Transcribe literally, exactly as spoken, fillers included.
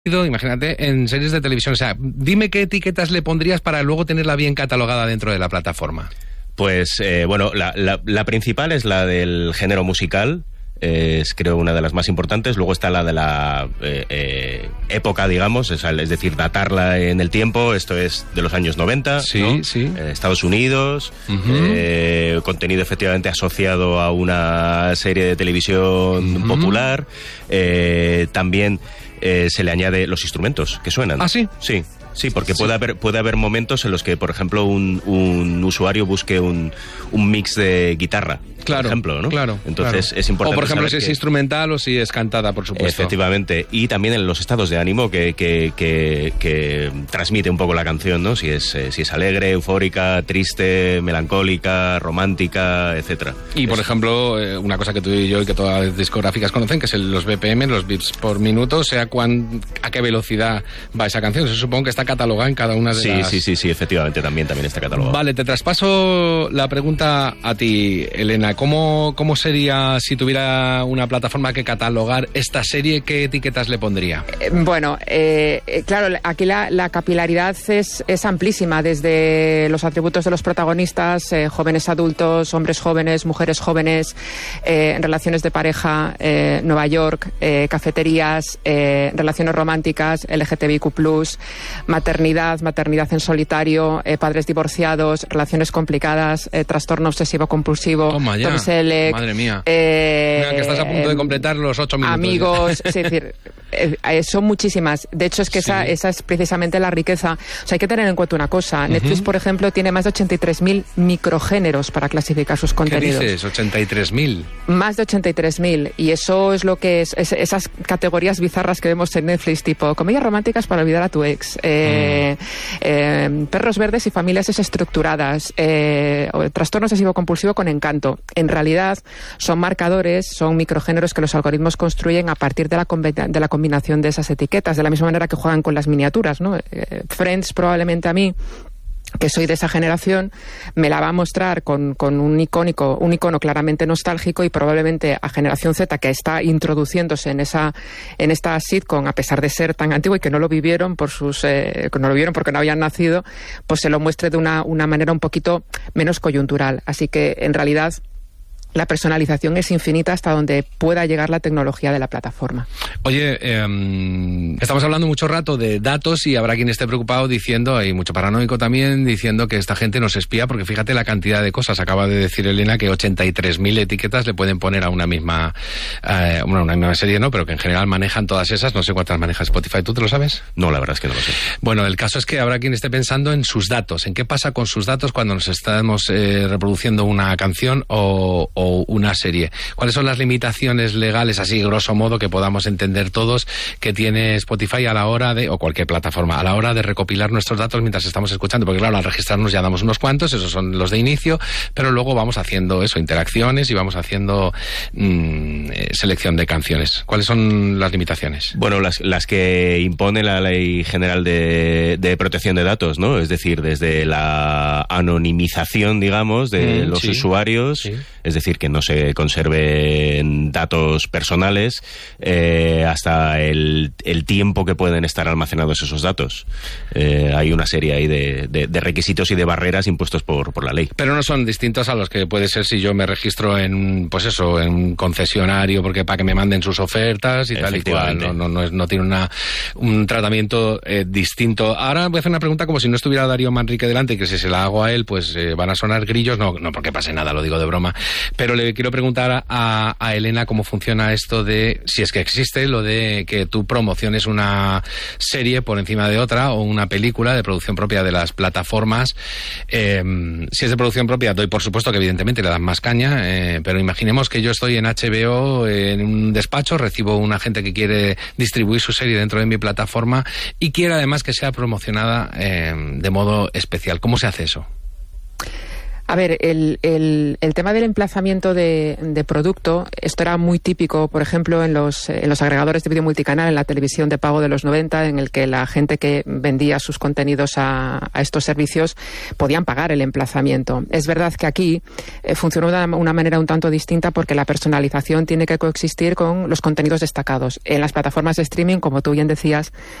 Imagínate, en series de televisión. O sea, dime qué etiquetas le pondrías para luego tenerla bien catalogada dentro de la plataforma. Pues, eh, bueno, la, la, la principal es la del género musical. Es, creo, una de las más importantes. Luego está la de la eh, eh, época, digamos, es, es decir, datarla en el tiempo. Esto es de los años noventa, sí, ¿no? Sí. Eh, Estados Unidos, uh-huh. eh, contenido efectivamente asociado a una serie de televisión uh-huh. popular. Eh, también eh, se le añade los instrumentos que suenan. ¿Ah, sí? Sí. Sí, porque sí. puede haber puede haber momentos en los que, por ejemplo, un, un usuario busque un, un mix de guitarra, claro, por ejemplo, ¿no? Claro, Entonces claro. es importante. O, por ejemplo, si es que... instrumental o si es cantada, por supuesto. Efectivamente. Y también en los estados de ánimo que, que, que, que transmite un poco la canción, ¿no? Si es, eh, si es alegre, eufórica, triste, melancólica, romántica, etcétera. Y, por es... ejemplo, eh, una cosa que tú y yo y que todas las discográficas conocen, que es el, los B P M, los bits por minuto, o sea, cuán, a qué velocidad va esa canción. Eso supongo que está catalogada en cada una de sí, las... Sí, sí, sí, efectivamente, también, también está catalogado. Vale, te traspaso la pregunta a ti, Elena. ¿Cómo, cómo sería si tuviera una plataforma que catalogar esta serie? ¿Qué etiquetas le pondría? Eh, bueno, eh, claro, aquí la, la capilaridad es, es amplísima, desde los atributos de los protagonistas, eh, jóvenes adultos, hombres jóvenes, mujeres jóvenes, eh, relaciones de pareja, eh, Nueva York, eh, cafeterías, eh, relaciones románticas, L G T B Q plus, maternidad, maternidad en solitario, eh, padres divorciados, relaciones complicadas, eh, trastorno obsesivo-compulsivo, Tom Selleck. Madre mía. Eh, Mira, que estás a punto de completar los ocho minutos. Amigos, es decir, eh, eh, son muchísimas. De hecho, es que sí. esa, esa es precisamente la riqueza. O sea, hay que tener en cuenta una cosa. Uh-huh. Netflix, por ejemplo, tiene más de ochenta y tres mil microgéneros para clasificar sus contenidos. ¿Qué dices? ¿ochenta y tres mil? Más de ochenta y tres mil. Y eso es lo que es, es esas categorías bizarras que vemos en Netflix, tipo comedias románticas para olvidar a tu ex. Eh, mm. Eh, perros verdes y familias desestructuradas, eh, trastorno obsesivo-compulsivo con encanto. En realidad son marcadores, son microgéneros que los algoritmos construyen a partir de la, de la combinación de esas etiquetas, de la misma manera que juegan con las miniaturas, ¿no? Eh, Friends probablemente a mí, que soy de esa generación, me la va a mostrar con, con un icónico, un icono claramente nostálgico, y probablemente a generación Z, que está introduciéndose en esa, en esta sitcom, a pesar de ser tan antiguo y que no lo vivieron por sus, eh, que no lo vivieron porque no habían nacido, pues se lo muestre de una, una manera un poquito menos coyuntural. Así que, en realidad, la personalización es infinita hasta donde pueda llegar la tecnología de la plataforma. Oye, eh, estamos hablando mucho rato de datos y habrá quien esté preocupado diciendo, hay mucho paranoico también, diciendo que esta gente nos espía, porque fíjate la cantidad de cosas. Acaba de decir Elena que ochenta y tres mil etiquetas le pueden poner a una misma, eh, bueno, una misma serie, ¿no? Pero que en general manejan todas esas. No sé cuántas maneja Spotify. ¿Tú te lo sabes? No, la verdad es que no lo sé. Bueno, el caso es que habrá quien esté pensando en sus datos, en qué pasa con sus datos cuando nos estamos eh, reproduciendo una canción o, o o una serie. ¿Cuáles son las limitaciones legales, así grosso modo, que podamos entender todos, que tiene Spotify a la hora de, o cualquier plataforma, a la hora de recopilar nuestros datos mientras estamos escuchando? Porque claro, al registrarnos ya damos unos cuantos, esos son los de inicio, pero luego vamos haciendo eso, interacciones, y vamos haciendo mmm, selección de canciones. ¿Cuáles son las limitaciones? Bueno, las, las que impone la Ley General de, de Protección de Datos, ¿no? Es decir, desde la anonimización, digamos, de mm, los sí, usuarios, sí. Es decir, que no se conserven datos personales, eh, hasta el, el tiempo que pueden estar almacenados esos datos. Eh, hay una serie ahí de, de, de requisitos y de barreras impuestos por, por la ley. Pero no son distintos a los que puede ser si yo me registro en, pues eso, en un concesionario, porque para que me manden sus ofertas y tal y cual. No, no, no, es, no tiene una, un tratamiento eh, distinto. Ahora voy a hacer una pregunta como si no estuviera Darío Manrique delante, que si se la hago a él, pues eh, van a sonar grillos. No, no porque pase nada, lo digo de broma. Pero le quiero preguntar a, a Elena cómo funciona esto de, si es que existe, lo de que tú promociones una serie por encima de otra, o una película de producción propia de las plataformas. Eh, si es de producción propia, doy por supuesto que evidentemente le dan más caña, eh, pero imaginemos que yo estoy en H B O, eh, en un despacho, recibo una gente que quiere distribuir su serie dentro de mi plataforma y quiere además que sea promocionada eh, de modo especial. ¿Cómo se hace eso? A ver, el, el, el tema del emplazamiento de, de producto, esto era muy típico, por ejemplo, en los, en los agregadores de vídeo multicanal, en la televisión de pago de los noventa, en el que la gente que vendía sus contenidos a, a estos servicios podían pagar el emplazamiento. Es verdad que aquí eh, funcionó de una manera un tanto distinta porque la personalización tiene que coexistir con los contenidos destacados. En las plataformas de streaming, como tú bien decías,